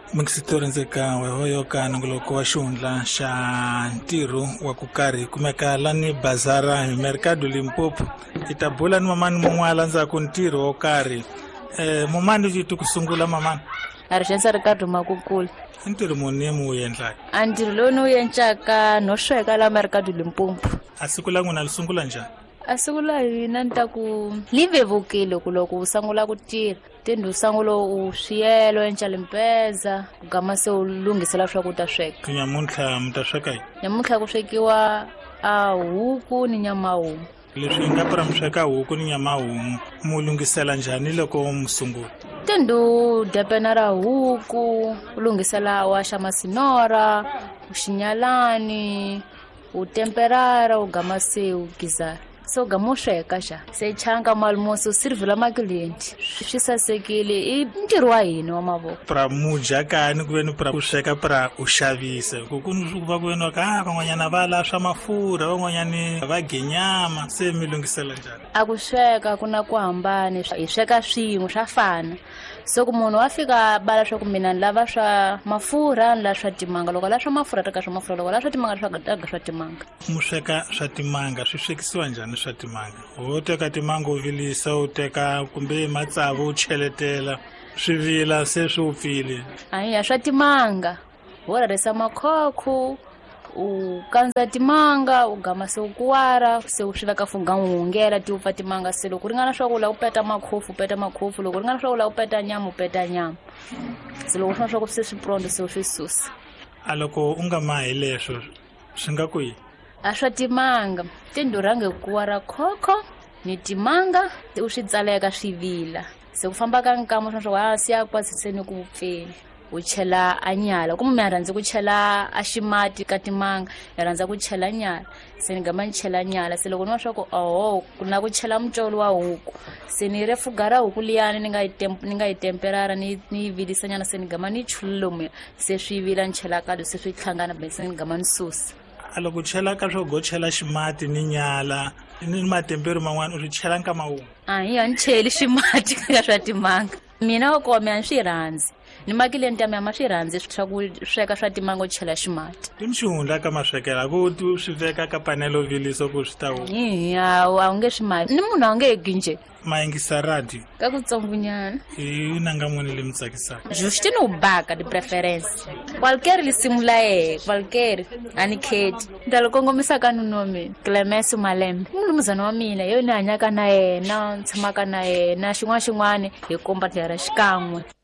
Mkisitorenzeka wehoyo kanongoloko wa xihundla xa ntirho wa ku karhi kumeka lani bazara hi mercado Limpopo itabula ni mamani mun'wana ndzhaku ntirho wo karhi mumani vitu kusungula mamani Arishensa Ricardo Makukula. ntirho muni mu endla Antirho lowu ni wu endlaka no sweka la mercado Limpopo. asiku la n'wina lisungula njhani Asungula hina ni ta ku livevukile ku loko u sungula ku tirha tindi u sungula u swiyelo enca limpeza ku gama se u lungisela swakudya sweka. nyamuntlha mi ta sweka yini Namuntlha ku swekiwa a huku ni nyama homu. leswi nga para mi sweka huku ni nyama homu mu lungisela njhani loko mu sungula Tindi u depena ra huku u lungisela wa xa masinora uxinyalani u temperara u gama se u gizara. So gama u sweka xa se changa malmoso sirvela maklienti swi sasekile i ntirho wa hina wa mavoko. para mu dya kani ku veni para ku sweka para u xavisa ku va ku veni ka van'wanyana va la swa mafurha van'wanyani va genyama se mi lungisela njhani A ku sweka ku na ku hambana hi sweka swin'we swa fana so ku munhu wa fika bala swa ku mina ni lava swa mafurha ni lava swa timanga loko la swa mafurha teka swa mafurha loko la swa timanga swa timanga. mu sweka swa timanga swi swekisiwa njhani swa timanga u teka timanga u vilisa u teka kumbe matsavu u cheletela swi vila se swi upfile Ahiya swa timanga wo rarisa makhokho u kandza timanga u gama se u kuwara se u swi veka funga hungela ti upfa timanga se loko ringana swa ku la u peta makhofu loko ringana swa ku la u peta nyama se loko swa ku se swi pronto se u swi susa. a loko u nga mahi leswo swi nga ku yini A swa timanga tindurange kuwara khokho ni timanga u swi tsaleka swi vila se ku famba ka nkama swa si ya kwasiseni ku vupfeni u chela anyala kumbe mi rhandza ku chela a ximati ka timanga mi rhandza ku chela nyala se ni gama ni chela nyala se loko ni va swa ku ku na ku chela mucolo wa huku se ni refugara huku liyani ni nga yi temperara ni yi vilisa nyana se ni gama ni chulile lomuya se swi vila ni chela kalo se swi hlangana se ni gama ni susa. a loko u chela ka swo go chela ximati ni nyala ni matempero man'wana u swi chela nkama wun'we Ahiya ni cheli ximati ka swa timanga mina wa kome a ni swi rhandzi ni makilenti ya mina ma swi rhandzi swa ku sweka swa timanga u chela ximati. tim xihundla ka maswekela ku tu swi veka ka panelo viliso ku swi ta wu A wu nge swi mali ni munhu a wu nge hegi nje ma yingisa radio ka kutsongunyana hi nanga muni leyi mi tsakisaka justi ni u baka di preference qualquer lisimu la yehe qualquer a ni kheti ni ta lo kongomisaka nuni wa mina Clemence Malembe mulumuzana wa mina yo ni hanyaka na yena ni tshamaka na yena xin'wana hi komba tlhela ra xikan'we.